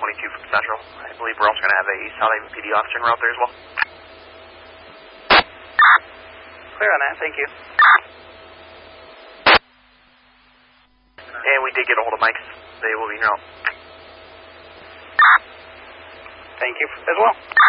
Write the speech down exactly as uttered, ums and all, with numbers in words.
twenty-two from Central. I believe we're also going to have a South Haven P D officer en route there as well. Clear on that, thank you. And we did get a hold of Mike's. They will be en route. Thank you as well.